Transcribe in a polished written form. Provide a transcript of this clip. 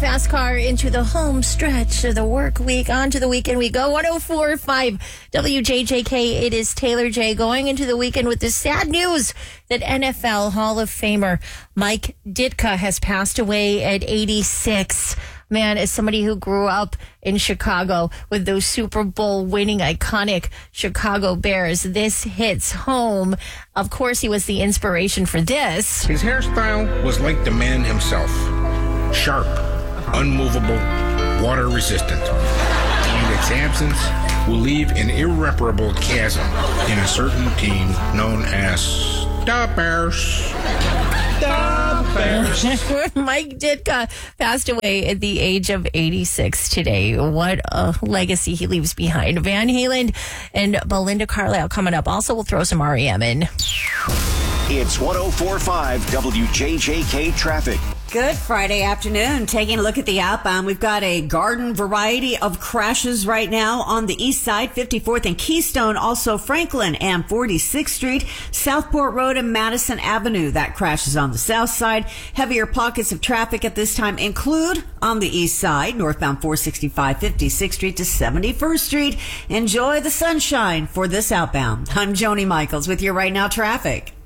fast car into the home stretch of the work week. On to the weekend we go. 104.5 WJJK. It is Taylor J going into the weekend with the sad news that NFL Hall of Famer Mike Ditka has passed away at 86. Man, as somebody who grew up in Chicago with those Super Bowl winning iconic Chicago Bears, this hits home. Of course, he was the inspiration for this. His hairstyle was like the man himself. Sharp, unmovable, water resistant. And its absence will leave an irreparable chasm in a certain team known as the Bears. Mike Ditka passed away at the age of 86 today. What a legacy he leaves behind. Van Halen and Belinda Carlisle coming up. Also, we'll throw some REM in. It's 104.5 WJJK traffic. Good Friday afternoon. Taking a look at the outbound, we've got a garden variety of crashes right now on the east side, 54th and Keystone, also Franklin and 46th Street, Southport Road and Madison Avenue. That crashes on the south side. Heavier pockets of traffic at this time include on the east side, northbound 465, 56th Street to 71st Street. Enjoy the sunshine for this outbound. I'm Joni Michaels with your Right Now traffic.